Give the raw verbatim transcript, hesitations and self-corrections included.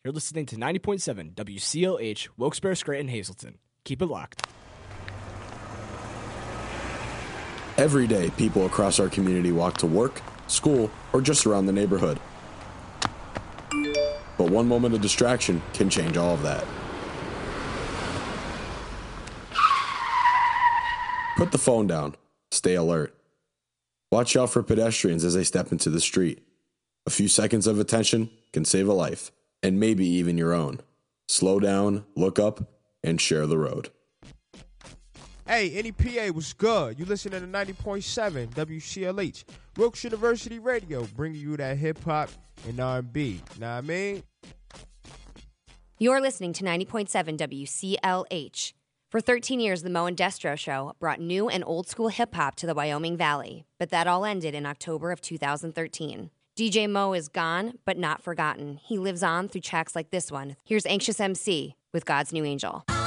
You're listening to ninety point seven W C L H, Wilkes-Barre, Scranton, Hazleton. Keep it locked. Every day, people across our community walk to work, school, or just around the neighborhood. But one moment of distraction can change all of that. Put the phone down. Stay alert. Watch out for pedestrians as they step into the street. A few seconds of attention can save a life, and maybe even your own. Slow down, look up, and share the road. Hey, N E P A was good. You listening to ninety point seven W C L H, Wilkes University Radio, bringing you that hip-hop and R and B. Know what I mean? You're listening to ninety point seven W C L H. For thirteen years, the Mo and Destro Show brought new and old-school hip-hop to the Wyoming Valley, but that all ended in October of two thousand thirteen. D J Mo is gone, but not forgotten. He lives on through tracks like this one. Here's Anxious M C with God's New Angel.